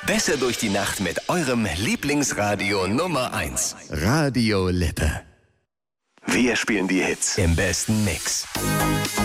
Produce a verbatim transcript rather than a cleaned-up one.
Besser durch die Nacht mit eurem Lieblingsradio Nummer eins. Radio Lippe. Wir spielen die Hits im besten Mix.